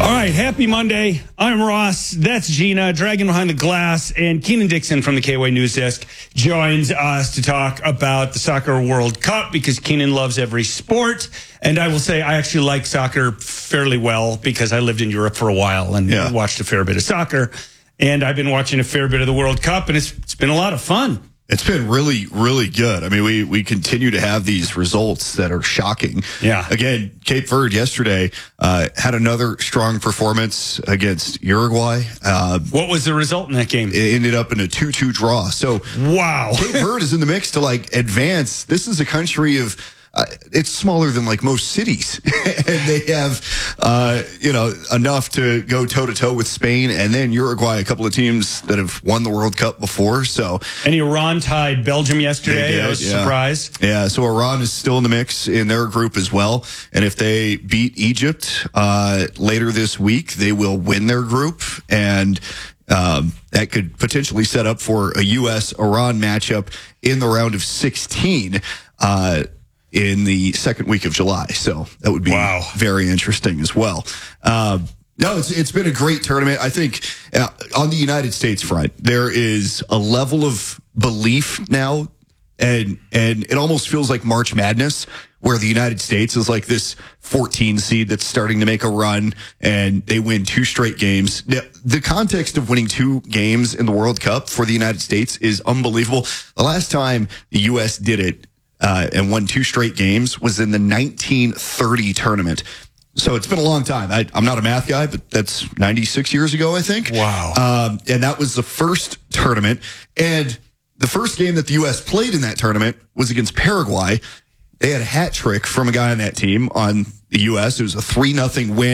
All right, happy Monday. I'm Ross. That's Gina, dragging behind the glass. And Keenan Dixon from the KOA News Desk joins us to talk about the Soccer World Cup because Keenan loves every sport. And I will say I actually like soccer fairly well because I lived in Europe for a while and watched a fair bit of soccer. And I've been watching a fair bit of the World Cup, and it's been a lot of fun. It's been really, really good. I mean, we continue to have these results that are shocking. Yeah. Again, Cape Verde yesterday had another strong performance against Uruguay. What was the result in that game? It ended up in a 2-2 draw. So, wow. Cape Verde is in the mix to advance. This is a country of it's smaller than most cities, and they have enough to go toe to toe with Spain and then Uruguay, a couple of teams that have won the World Cup before. So, and Iran tied Belgium yesterday. That was a surprise. Yeah, so Iran is still in the mix in their group as well, and if they beat Egypt later this week, they will win their group, and that could potentially set up for a U.S.-Iran matchup in the round of 16. In the second week of July. So that would be very interesting as well. No, it's been a great tournament. I think on the United States front, there is a level of belief now, and it almost feels like March Madness, where the United States is like this 14 seed that's starting to make a run, and they win 2 straight games. Now, the context of winning 2 games in the World Cup for the United States is unbelievable. The last time the U.S. did it, and won 2 straight games was in the 1930 tournament. So it's been a long time. I'm not a math guy, but that's 96 years ago, I think. Wow. And that was the first tournament. And the first game that the U.S. played in that tournament was against Paraguay. They had a hat trick from a guy on that team on the U.S. It was a 3-0 win.